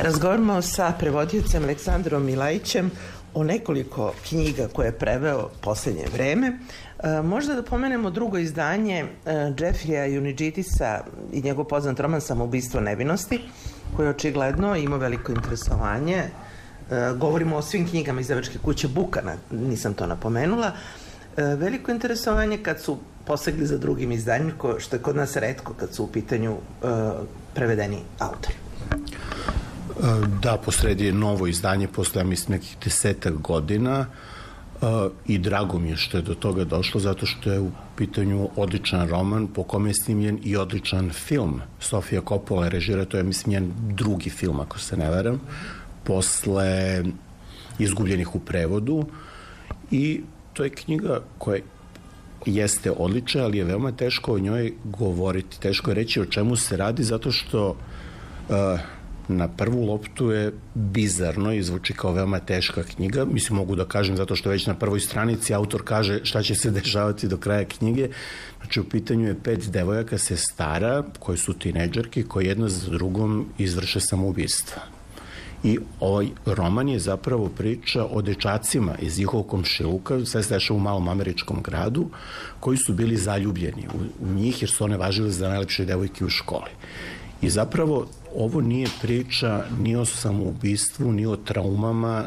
Razgovaramo sa prevodiocem Aleksandrom Milajićem o nekoliko knjiga koje je preveo poslednje vreme. Možda da pomenemo drugo izdanje Jeffreya Eugenides-a i njegov poznat roman Samoubistvo nevinosti, koji očigledno ima veliko interesovanje. Govorimo o svim knjigama izdavačke kuće Bukana, nisam to napomenula. Veliko interesovanje kad su posegli za drugim izdanjem, što je kod nas retko kad su u pitanju prevedeni autori. Da, posredi je novo izdanje posle, ja mislim, nekih 10 godina i drago mi je što je do toga došlo, zato što je u pitanju odličan roman po kome je snimljen i odličan film. Sofia Coppola je režira, to je, mislim, njen drugi film, ako se ne varam, posle Izgubljenih u prevodu, i to je knjiga koja jeste odlična, ali je veoma teško o njoj govoriti, teško je reći o čemu se radi, zato što na prvu loptu je bizarno i zvuči kao veoma teška knjiga. Mislim, mogu da kažem, zato što već na prvoj stranici autor kaže šta će se dešavati do kraja knjige. Znači, u pitanju je 5 devojaka sestara, koje su tinejdžerke, koje jedna za drugom izvrše samoubistva. I ovaj roman je zapravo priča o dečacima iz njihovog komšiluka, sve se dešava u malom američkom gradu, koji su bili zaljubljeni u njih, jer su one važile za najlepše devojke u školi. I zapravo ovo nije priča ni o samoubistvu, ni o traumama,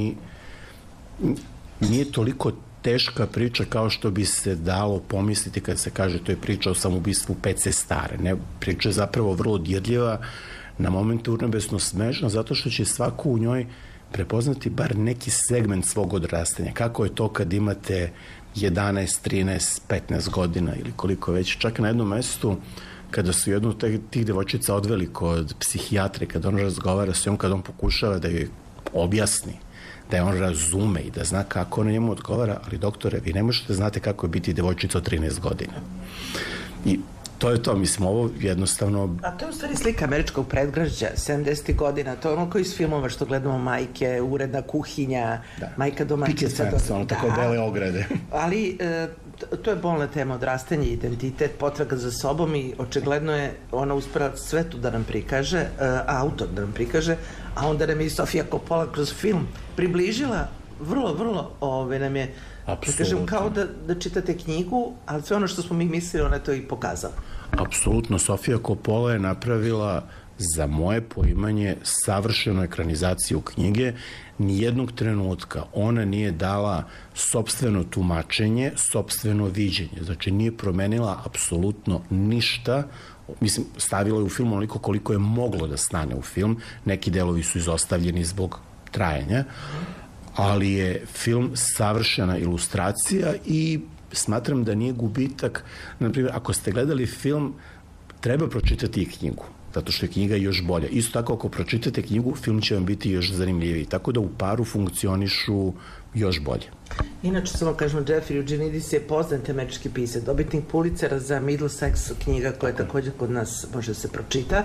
nije toliko teška priča kao što bi se dalo pomisliti kad se kaže to je priča o samoubistvu 5 sestara. Ne, priča je zapravo vrlo dirljiva, na momente urnebesno smešna, zato što će svako u njoj prepoznati bar neki segment svog odrastanja. Kako je to kad imate 11, 13, 15 godina ili koliko već. Čak na jednom mestu, kada su jednu od tih devojčica odveli kod psihijatre, kada on razgovara s njom, kada on pokušava da joj objasni, da je on razume i da zna kako ona njemu odgovara, ali doktore, vi ne možete znate kako je biti devojčica od 13 godina. I to je to, mislim, ovo jednostavno... A to je u stvari slika američkog predgrađa, 70. godina, to je ono koji iz filmova što gledamo, majke, uredna kuhinja, da. Majka domaćica. Picket fence, ono tako bele ograde. Ali to je bolna tema, odrastanje, identitet, potraga za sobom, i očigledno je ona uspela sve tu da nam prikaže, autor da nam prikaže, a onda nam je i Sofia Coppola kroz film približila, vrlo nam je, da kažem, kao da čitate knjigu, ali sve ono što smo mi mislili, ona je to i pokazala. Apsolutno, Sofia Coppola je napravila, za moje poimanje, savršenu ekranizaciju knjige. Nijednog trenutka ona nije dala sopstveno tumačenje, sopstveno viđenje. Znači, nije promenila apsolutno ništa. Mislim, stavila je u film onoliko koliko je moglo da stane u film. Neki delovi su izostavljeni zbog trajanja, ali je film savršena ilustracija i smatram da nije gubitak. Naprimjer, ako ste gledali film, treba pročitati i knjigu, zato što je knjiga još bolja. Isto tako, ako pročitate knjigu, film će vam biti još zanimljiviji, tako da u paru funkcionišu još bolje. Inače, samo kažemo, Jeffrey Eugenides je poznat američki pisac, dobitnik Pulitzera za Middlesex, knjiga koja takođe kod nas može se pročita.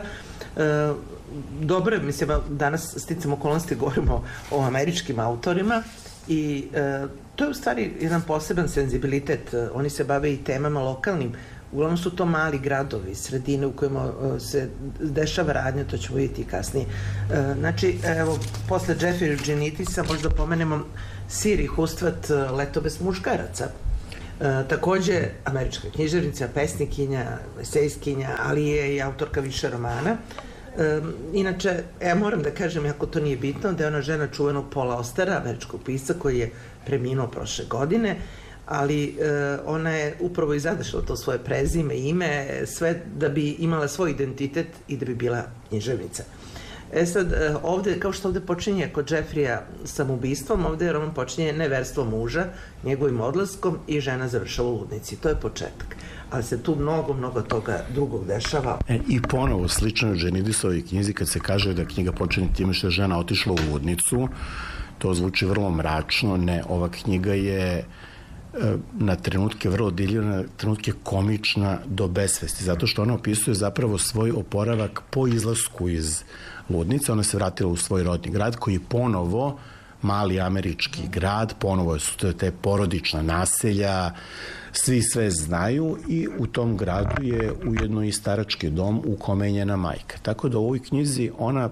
Dobro, mislim, danas sticam okolnosti govorimo o američkim autorima i to je u stvari jedan poseban senzibilitet. Oni se bave i temama lokalnim. Uglavnom su to mali gradovi, sredine u kojima se dešava radnja, to ćemo vidjeti kasnije. Znači, evo, posle Jeffrey Eugenidesa možda pomenemo Siri Hustvedt, Leto bez muškaraca. Takođe, američka književnica, pesnikinja, esejskinja, ali je i autorka više romana. Inače, ja moram da kažem, ako to nije bitno, da je ona žena čuvenog Paula Austera, američkog pisca koji je preminuo prošle godine, ali ona je upravo i zadržala to svoje prezime, ime, sve da bi imala svoj identitet i da bi bila književnica. Sad, ovde, kao što ovde počinje kod Jeffreya samoubistvom, ovde roman počinje neverstvo muža, njegovim odlaskom i žena završava u ludnici. To je početak. Ali se tu mnogo toga drugog dešava. I ponovo, slično je Eugenidesovoj knjizi, kad se kaže da knjiga počinje time što je žena otišla u ludnicu, to zvuči vrlo mračno. Ne, ova knjiga je na trenutke vrlo dirljiva, na trenutke komična do besvesti, zato što ona opisuje zapravo svoj oporavak po izlasku iz ludnice. Ona se vratila u svoj rodni grad, koji je ponovo mali američki grad, ponovo su te porodična naselja, svi sve znaju i u tom gradu je ujedno i starački dom u kome je njena majka. Tako da u ovoj knjizi ona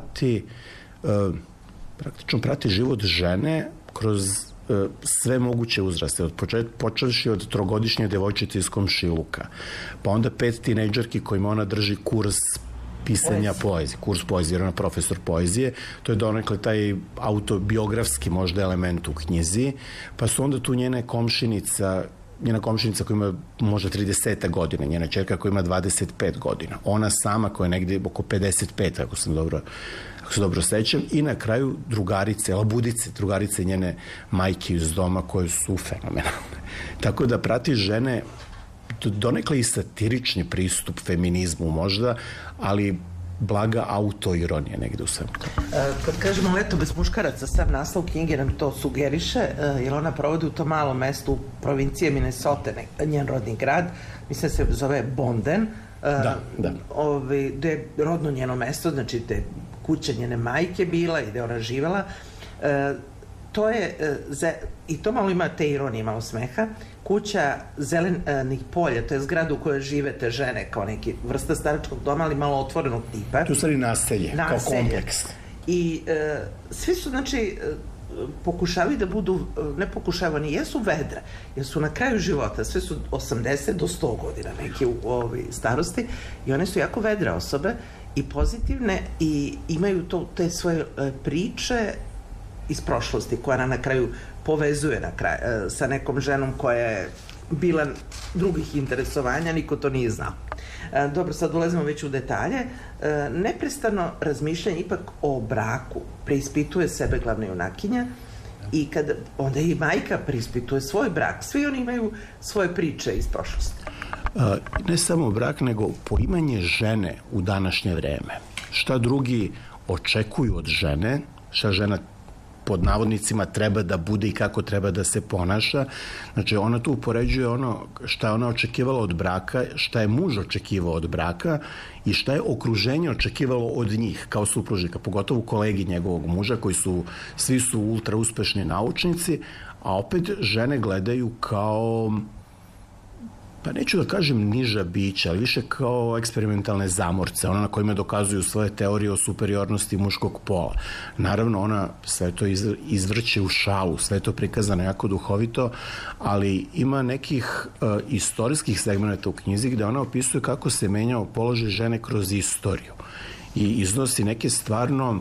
praktično prati život žene kroz sve moguće uzraste, počevši od trogodišnje devojčice iz komšiluka, pa onda 5 tinejdžerki kojima ona drži kurs pisanja poezije, kurs poezije, jer ona profesor poezije, to je donekle taj autobiografski možda element u knjizi, pa su onda tu njena komšinica koja ima možda 30 godina, njena ćerka koja ima 25 godina, ona sama koja je negde oko 55, ako se dobro sećam, i na kraju drugarice njene majke iz doma koje su fenomenalne. Tako da prati žene donekle i satirični pristup feminizmu možda, ali blaga autoironija negde u svemu. Kad kažemo Leto bez muškaraca, sam naslov knjige nam to sugeriše, jer ona provodi u tom malom mestu u provincije Minnesota, njen rodni grad, mislim se zove Bonden, gde je rodno njeno mesto, znači gde kuća njene majke bila i gde ona živela. To je, i to malo ima te ironije, malo smeha, kuća zelenih polja, to je zgrada u kojoj žive te žene, kao neki vrsta staračkog doma, ali malo otvorenog tipa. To je u stvari naselje, kao kompleks. I svi su, znači, pokušavaju da budu, ne pokušavani, jesu vedra, jer su na kraju života, sve su 80 do 100 godina neke u starosti i one su jako vedre osobe i pozitivne i imaju te svoje priče iz prošlosti, koja ona na kraju povezuje sa nekom ženom koja je bila drugih interesovanja, niko to nije znao. Dobro, sad ulazimo već u detalje. Neprestano razmišljanje ipak o braku preispituje sebe glavna junakinja i onda i majka preispituje svoj brak. Svi oni imaju svoje priče iz prošlosti. Ne samo brak, nego poimanje žene u današnje vreme. Šta drugi očekuju od žene, šta žena pod navodnicima treba da bude i kako treba da se ponaša. Znači, ona tu upoređuje ono šta je ona očekivala od braka, šta je muž očekivao od braka i šta je okruženje očekivalo od njih kao supružnika, pogotovo kolegi njegovog muža, koji svi su ultra uspešni naučnici, a opet žene gledaju kao, pa neću da kažem niža bića, ali više kao eksperimentalne zamorce, ona na kojima dokazuju svoje teorije o superiornosti muškog pola. Naravno, ona sve to izvrće u šalu, sve to prikazano jako duhovito, ali ima nekih istorijskih segmenta u knjizi gde ona opisuje kako se menjao položaj žene kroz istoriju i iznosi neke stvarno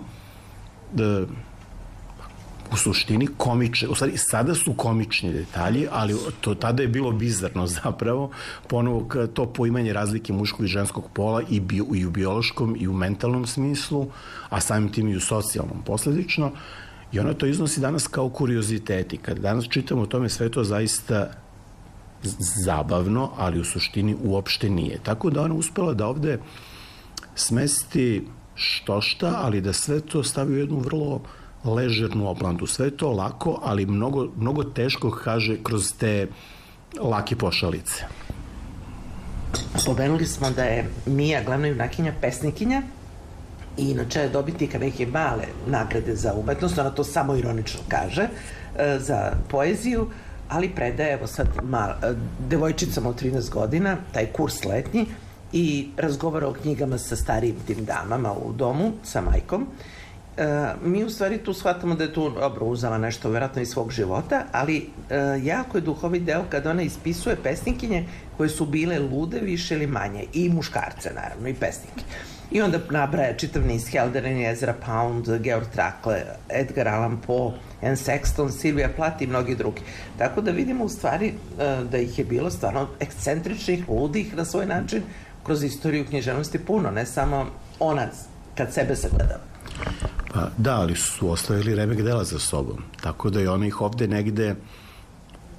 u suštini komične, u stvari sada su komični detalji, ali to tada je bilo bizarno zapravo, ponovo to poimanje razlike muškog i ženskog pola i u biološkom i u mentalnom smislu, a samim tim i u socijalnom posledično, i ona to iznosi danas kao kurioziteti. Kad danas čitamo o tome, sve to zaista zabavno, ali u suštini uopšte nije. Tako da ona uspela da ovde smesti štošta, ali da sve to stavi u jednu vrlo ležernu oblandu. Sve je to lako, ali mnogo teško kaže kroz te lake pošalice. Pomenuli smo da je Mija, glavna junakinja, pesnikinja i inače je dobitnika neke male nagrade za umetnost, ona to samo ironično kaže, za poeziju, ali predaje, evo sad, devojčicama od 13 godina, taj kurs letnji, i razgovara o knjigama sa starijim tim damama u domu, sa majkom. Mi u stvari tu shvatamo da je tu uzela nešto vjerojatno iz svog života, ali jako je duhovit deo kada ona ispisuje pesnikinje koje su bile lude više ili manje, i muškarce naravno, i pesnike. I onda nabraja čitav niz: Hölderlin, Ezra Pound, Georg Trakl, Edgar Allan Poe, Anne Sexton, Sylvia Plath i mnogi drugi. Tako da vidimo u stvari da ih je bilo stvarno ekscentričnih, ludih na svoj način kroz istoriju književnosti puno, ne samo ona kad sebe sagledava. Pa da, ali su ostavili remek dela za sobom, tako da je ona ih ovde negde